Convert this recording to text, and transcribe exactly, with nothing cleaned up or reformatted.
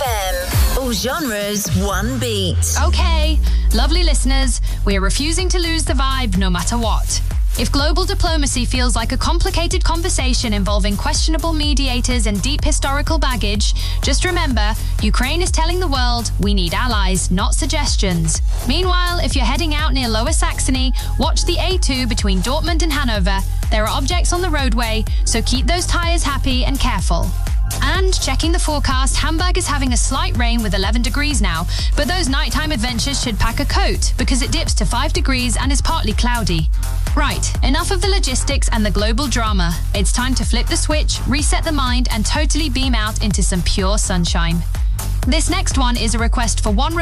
M. All genres, one beat. Okay, lovely listeners, we are refusing to lose the vibe no matter what. If global diplomacy feels like a complicated conversation involving questionable mediators and deep historical baggage, just remember, Ukraine is telling the world we need allies, not suggestions. Meanwhile, if you're heading out near Lower Saxony, watch the A two between Dortmund and Hanover. There are objects on the roadway, so keep those tyres happy and careful. And checking the forecast, Hamburg is having a slight rain with eleven degrees now, but those nighttime adventures should pack a coat because it dips to five degrees and is partly cloudy. Right, enough of the logistics and the global drama. It's time to flip the switch, reset the mind, and totally beam out into some pure sunshine. This next one is a request for one